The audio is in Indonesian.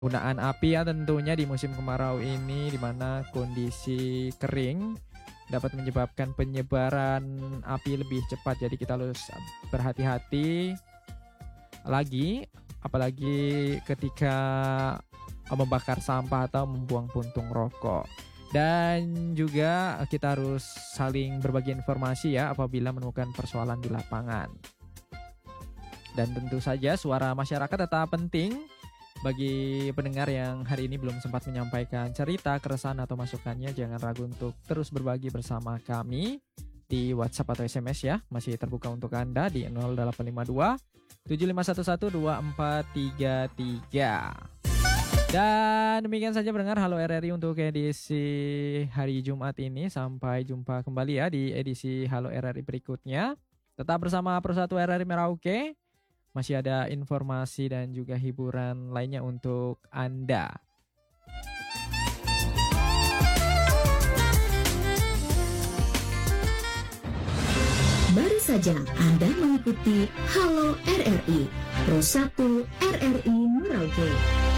penggunaan api ya tentunya di musim kemarau ini di mana kondisi kering dapat menyebabkan penyebaran api lebih cepat. Jadi kita harus berhati-hati lagi, apalagi ketika membakar sampah atau membuang puntung rokok. Dan juga kita harus saling berbagi informasi ya apabila menemukan persoalan di lapangan. Dan tentu saja suara masyarakat tetap penting bagi pendengar yang hari ini belum sempat menyampaikan cerita, keresahan atau masukannya. Jangan ragu untuk terus berbagi bersama kami di WhatsApp atau SMS ya. Masih terbuka untuk Anda di 0852 7511 2433. Dan demikian saja pendengar Halo RRI untuk edisi hari Jumat ini. Sampai jumpa kembali ya di edisi Halo RRI berikutnya. Tetap bersama Persatu RRI Merauke. Masih ada informasi dan juga hiburan lainnya untuk Anda. Baru saja Anda mengikuti Halo RRI, Pro 1 RRI Merauke.